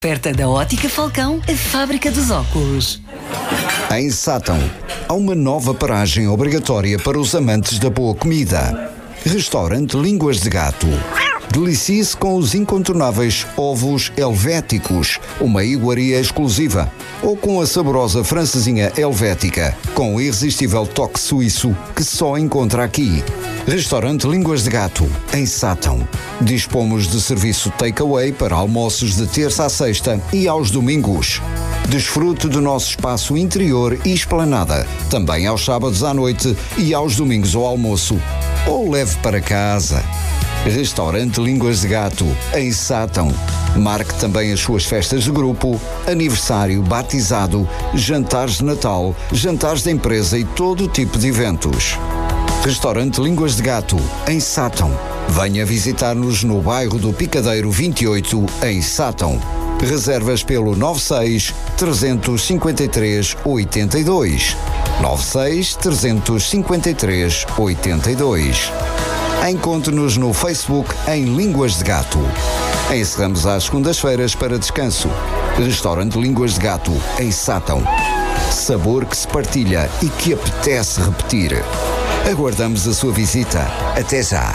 Perto da Ótica Falcão, a fábrica dos óculos. Em Sátão, há uma nova paragem obrigatória para os amantes da boa comida. Restaurante Línguas de Gato. Delicie-se com os incontornáveis ovos helvéticos, uma iguaria exclusiva. Ou com a saborosa francesinha helvética, com o irresistível toque suíço que só encontra aqui. Restaurante Línguas de Gato, em Sátão. Dispomos de serviço takeaway para almoços de terça a sexta e aos domingos. Desfrute do nosso espaço interior e esplanada, também aos sábados à noite e aos domingos ao almoço. Ou leve para casa. Restaurante Línguas de Gato, em Sátão. Marque também as suas festas de grupo, aniversário, batizado, jantares de Natal, jantares de empresa e todo tipo de eventos. Restaurante Línguas de Gato, em Sátão. Venha visitar-nos no bairro do Picadeiro 28, em Sátão. Reservas pelo 96 353 82. 96 353 82. Encontre-nos no Facebook em Línguas de Gato. Encerramos às segundas-feiras para descanso. Restaurante Línguas de Gato, em Sátão. Sabor que se partilha e que apetece repetir. Aguardamos a sua visita. Até já!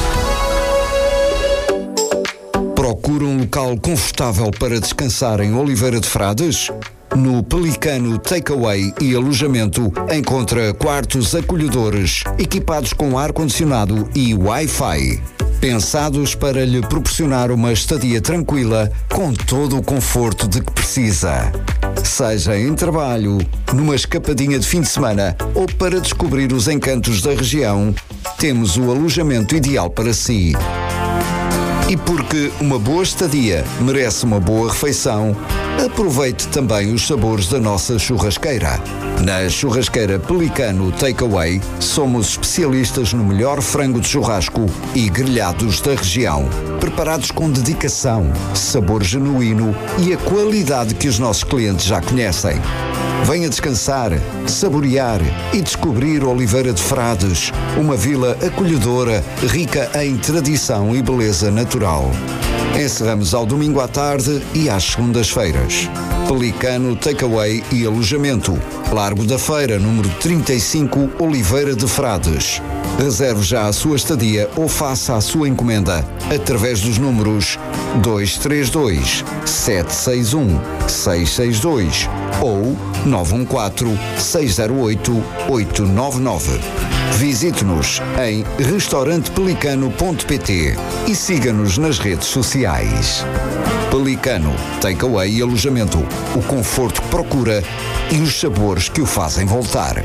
Procura um local confortável para descansar em Oliveira de Frades? No Pelicano Takeaway e Alojamento encontra quartos acolhedores, equipados com ar-condicionado e Wi-Fi. Pensados para lhe proporcionar uma estadia tranquila, com todo o conforto de que precisa. Seja em trabalho, numa escapadinha de fim de semana ou para descobrir os encantos da região, temos o alojamento ideal para si. E porque uma boa estadia merece uma boa refeição, aproveite também os sabores da nossa churrasqueira. Na Churrasqueira Pelicano Takeaway, somos especialistas no melhor frango de churrasco e grelhados da região. Preparados com dedicação, sabor genuíno e a qualidade que os nossos clientes já conhecem. Venha descansar, saborear e descobrir Oliveira de Frades, uma vila acolhedora, rica em tradição e beleza natural. Encerramos ao domingo à tarde e às segundas-feiras. Pelicano Takeaway e Alojamento. Largo da Feira, número 35, Oliveira de Frades. Reserve já a sua estadia ou faça a sua encomenda através dos números 232 761 662 ou 914 608 899. Visite-nos em restaurantepelicano.pt e siga-nos nas redes sociais. Pelicano, Takeaway e Alojamento. O conforto que procura e os sabores que o fazem voltar.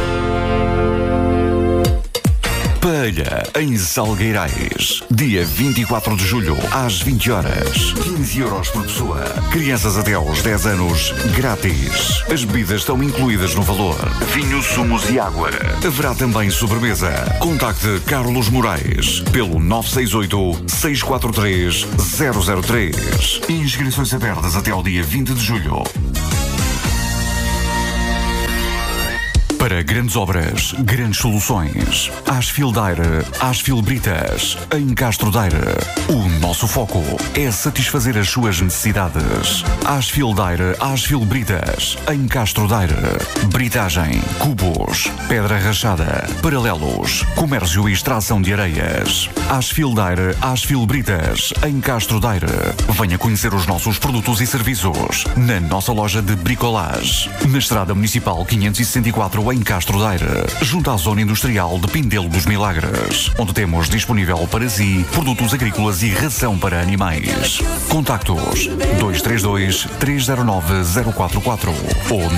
Palha, em Salgueirais. Dia 24 de julho, às 20 horas. 15 euros por pessoa. Crianças até aos 10 anos, grátis. As bebidas estão incluídas no valor. Vinho, sumos e água. Haverá também sobremesa. Contacte Carlos Moraes pelo 968-643-003. Inscrições abertas até ao dia 20 de julho. Para grandes obras, grandes soluções. Asfil Daire, Asfil Britas, em Castro Daire. O nosso foco é satisfazer as suas necessidades. Asfil Daire, Asfil Britas, em Castro Daire. Britagem, cubos, pedra rachada, paralelos, comércio e extração de areias. Asfil Daire, Asfil Britas, em Castro Daire. Venha conhecer os nossos produtos e serviços na nossa loja de bricolage. Na Estrada Municipal 564, em Castro Daire, junto à Zona Industrial de Pindelo dos Milagres, onde temos disponível para si produtos agrícolas e ração para animais. Contactos 232-309-044 ou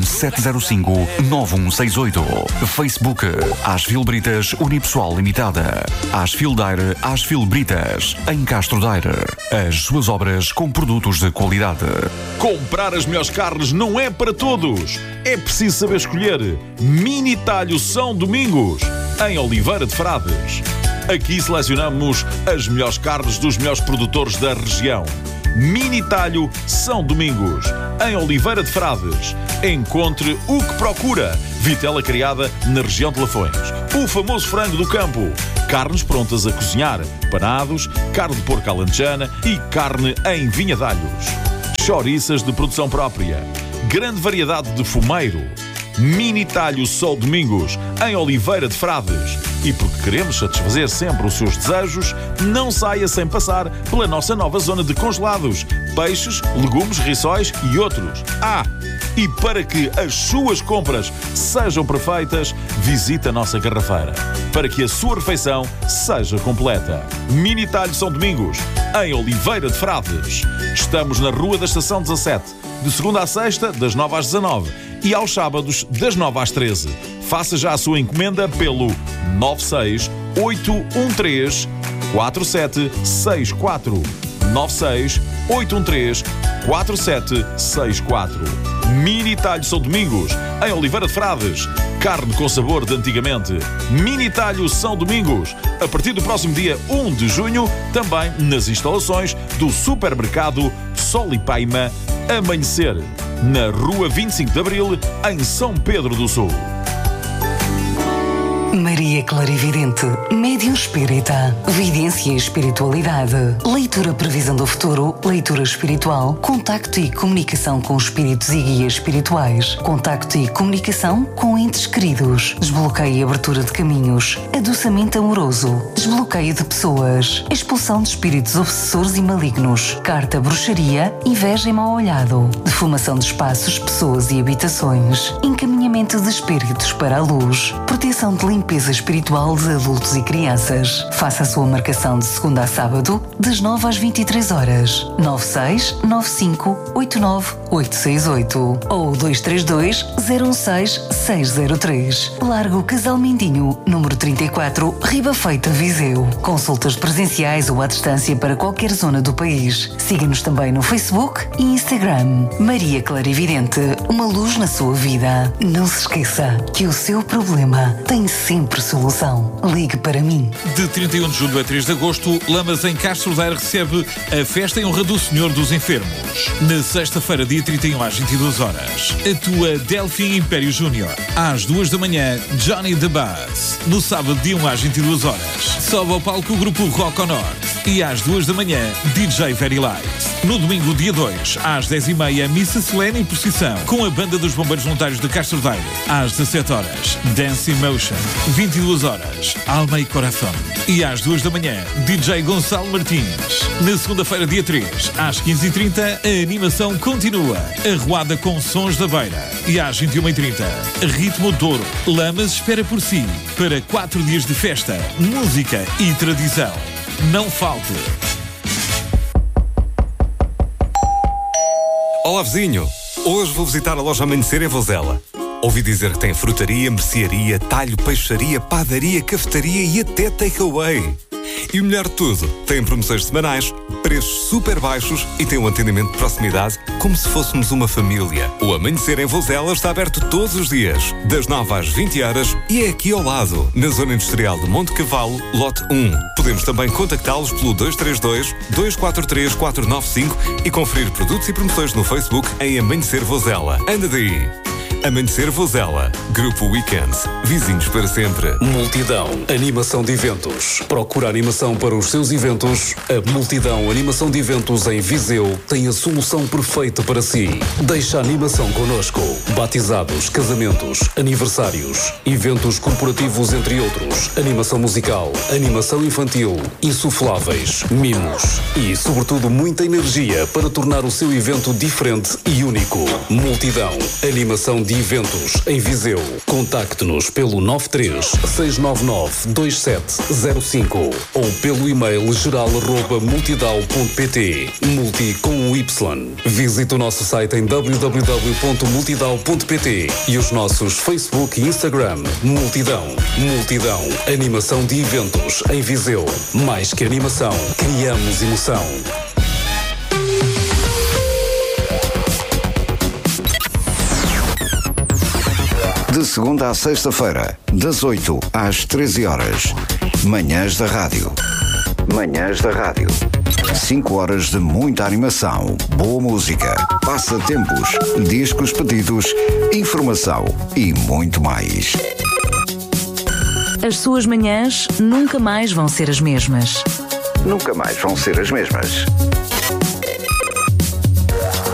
91705-9168. Facebook Asfil Britas Unipessoal Limitada. Asfil Daire, Asfil Britas, em Castro Daire. As suas obras com produtos de qualidade. Comprar as melhores carnes não é para todos. É preciso saber escolher. Mini Talho São Domingos, em Oliveira de Frades. Aqui selecionamos as melhores carnes dos melhores produtores da região. Mini Talho São Domingos, em Oliveira de Frades. Encontre o que procura. Vitela criada na região de Lafões. O famoso frango do campo. Carnes prontas a cozinhar. Panados, carne de porco alentejana e carne em vinha de alhos. chouriças de produção própria, grande variedade de fumeiro, mini talho Sol Domingos, em Oliveira de Frades. E porque queremos satisfazer sempre os seus desejos, não saia sem passar pela nossa nova zona de congelados, peixes, legumes, rissóis e outros. E para que as suas compras sejam perfeitas, visite a nossa garrafeira, para que a sua refeição seja completa. Mini talho São Domingos, em Oliveira de Frades. Estamos na Rua da Estação 17, de segunda à sexta, das 9 às 19, e aos sábados, das 9 às 13. Faça já a sua encomenda pelo 968134764. 968134764. Mini talho São Domingos, em Oliveira de Frades. Carne com sabor de antigamente. Mini talho São Domingos. A partir do próximo dia 1 de junho, também nas instalações do supermercado Sol e Paima Amanhecer, na Rua 25 de Abril, em São Pedro do Sul. Maria Clarividente, médium espírita, vidência e espiritualidade, leitura previsão do futuro, leitura espiritual, contacto e comunicação com espíritos e guias espirituais, contacto e comunicação com entes queridos, desbloqueio e abertura de caminhos, adoçamento amoroso, desbloqueio de pessoas, expulsão de espíritos obsessores e malignos, carta bruxaria, inveja e mau olhado, defumação de espaços, pessoas e habitações, encaminhamento de espíritos para a luz, proteção de limpeza espiritual de adultos e crianças. Faça a sua marcação de segunda a sábado, das 9 às 23 horas. 9695898868 ou 232-016-603. Largo Casal Mindinho, número 34, Riba Feita, Viseu. Consultas presenciais ou à distância para qualquer zona do país. Siga-nos também no Facebook e Instagram. Maria Clarividente, uma luz na sua vida. Não se esqueça que o seu problema tem sempre solução. Ligue para mim. De 31 de julho a 3 de agosto, Lamas em Castro Daire recebe a festa em honra do Senhor dos Enfermos. Na sexta-feira, dia 31 às 22 horas, atua Delfim Império Júnior. Às 2 da manhã, Johnny the Bass. No sábado, dia 1 às 22 horas, sobe ao palco o grupo Rock on Norte. E às 2 da manhã, DJ Very Light. No domingo, dia 2, às 10h30, missa solene em procissão, com a banda dos Bombeiros Voluntários de Castro Daire. Às 17 horas, Dance Emotion. 22 horas, Alma e Coração. E às 2 da manhã, DJ Gonçalo Martins. Na segunda-feira, dia 3, às 15h30, a animação continua. Arruada com Sons da Beira. E às 21h30, Ritmo Douro. Lamas espera por si, para 4 dias de festa, música e tradição. Não falte. Olá, vizinho. Hoje vou visitar a loja Amanhecer em Vozela. Ouvi dizer que tem frutaria, mercearia, talho, peixaria, padaria, cafetaria e até takeaway. E o melhor de tudo, tem promoções semanais, preços super baixos e tem um atendimento de proximidade como se fôssemos uma família. O Amanhecer em Vozela está aberto todos os dias, das 9 às 20 horas e é aqui ao lado, na zona industrial de Monte Cavalo, lote 1. Podemos também contactá-los pelo 232-243-495 e conferir produtos e promoções no Facebook em Amanhecer Vozela. Anda daí! Amanhecer Vozela. Grupo Weekend. Vizinhos para sempre. Multidão. Animação de eventos. Procura animação para os seus eventos? A Multidão Animação de Eventos em Viseu tem a solução perfeita para si. Deixa a animação connosco. Batizados, casamentos, aniversários, eventos corporativos, entre outros. Animação musical, animação infantil, insufláveis, mimos e, sobretudo, muita energia para tornar o seu evento diferente e único. Multidão Animação de Eventos em Viseu. Contacte-nos pelo 93-699-2705 ou pelo e-mail geral@multidao.pt. Multi com Y. Visite o nosso site em www.multidao.pt e os nossos Facebook e Instagram. Multidão. Multidão. Animação de eventos em Viseu. Mais que animação, criamos emoção. De segunda à sexta-feira, das 8 às 13 horas. Manhãs da Rádio. Manhãs da Rádio. 5 horas de muita animação, boa música, passatempos, discos pedidos, informação e muito mais. As suas manhãs nunca mais vão ser as mesmas. Nunca mais vão ser as mesmas.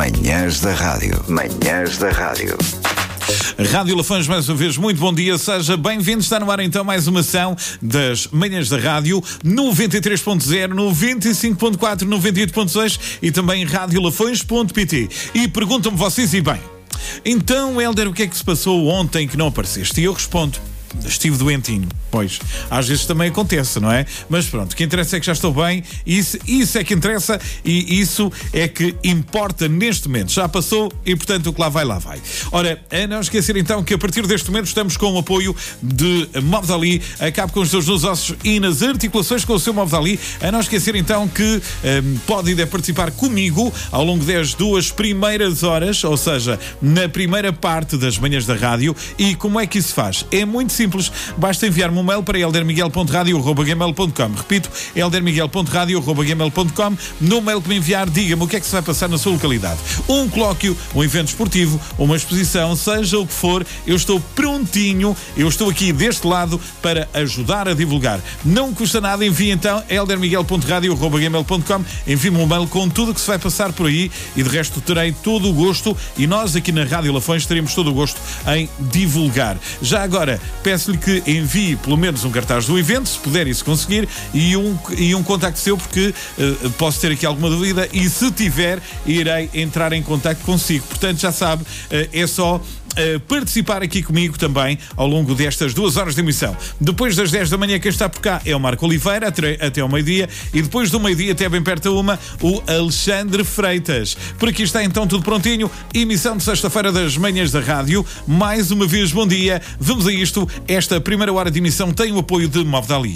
Manhãs da Rádio. Manhãs da Rádio. Rádio Lafões, mais uma vez, muito bom dia, seja bem-vindo. Está no ar então mais uma ação das Manhãs da Rádio, 93.0, 95.4, 98.6 e também radiolafões.pt. E perguntam-me vocês, e bem, então, Hélder, o que é que se passou ontem que não apareceste? E eu respondo: estive doentinho. Pois, às vezes também acontece, não é? Mas pronto, o que interessa é que já estou bem, isso é que interessa e isso é que importa neste momento. Já passou e, portanto, o que lá vai, lá vai. Ora, a não esquecer então que a partir deste momento estamos com o apoio de Movdali. Acabe com os seus nos ossos e nas articulações com o seu Movdali. A não esquecer então que pode ainda participar comigo ao longo das 2 primeiras horas, ou seja, na primeira parte das Manhãs da Rádio. E como é que isso se faz? É muito simples, basta enviar-me um mail para eldermiguel.radio@gmail.com. Repito, eldermiguel.radio@gmail.com. No mail que me enviar, diga-me o que é que se vai passar na sua localidade. Um colóquio, um evento esportivo, uma exposição, seja o que for, eu estou prontinho, eu estou aqui deste lado para ajudar a divulgar. Não custa nada, envie então eldermiguel.radio@gmail.com. Envie-me um mail com tudo o que se vai passar por aí e de resto terei todo o gosto, e nós aqui na Rádio Lafões teremos todo o gosto em divulgar. Já agora, peço-lhe que envie pelo menos um cartaz do evento, se puder e se conseguir, e um contacto seu, porque posso ter aqui alguma dúvida e se tiver, irei entrar em contacto consigo. Portanto, já sabe, é só participar aqui comigo também ao longo destas 2 horas de emissão. Depois das 10 da manhã, quem está por cá é o Marco Oliveira, até ao meio-dia, e depois do meio-dia, até bem perto da 1, o Alexandre Freitas. Por aqui está então tudo prontinho. Emissão de sexta-feira das Manhãs da Rádio. Mais uma vez, bom dia. Vamos a isto. Esta primeira hora de emissão tem o apoio de Movdali.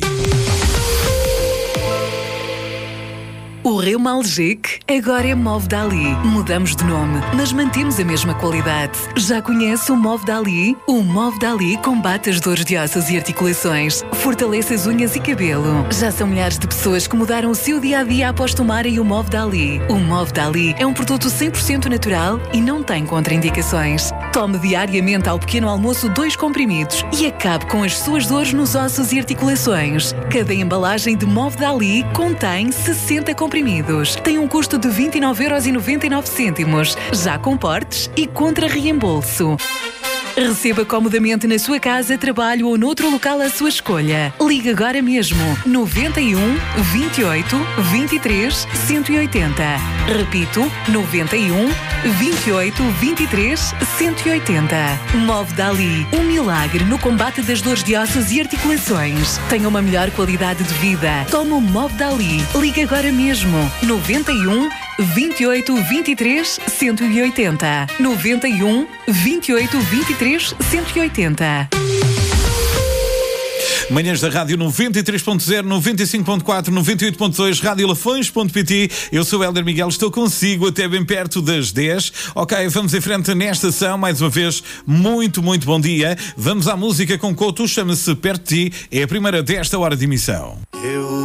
O Reumalgic agora é Movdali. Mudamos de nome, mas mantemos a mesma qualidade. Já conhece o Movdali? O Movdali combate as dores de ossos e articulações, fortalece as unhas e cabelo. Já são milhares de pessoas que mudaram o seu dia-a-dia após tomarem o Movdali. O Movdali é um produto 100% natural e não tem contraindicações. Tome diariamente ao pequeno almoço 2 comprimidos e acabe com as suas dores nos ossos e articulações. Cada embalagem de Movdali contém 60 comprimidos. Tem um custo de 29,99€, já com portes e contra reembolso. Receba comodamente na sua casa, trabalho ou noutro local à sua escolha. Ligue agora mesmo 91 28 23 180. Repito, 91 28 23 180. Movdali, um milagre no combate das dores de ossos e articulações. Tenha uma melhor qualidade de vida. Tome o Movdali. Ligue agora mesmo 91 28 23 180. 91 28 23 180. Manhãs da Rádio 93.0, 95.4, 98.2, radiolafões.pt. Eu sou o Hélder Miguel, estou consigo até bem perto das 10. Ok, vamos em frente nesta ação. Mais uma vez, muito, muito bom dia. Vamos à música com Couto, chama-se Perto de Ti. É a primeira desta hora de emissão.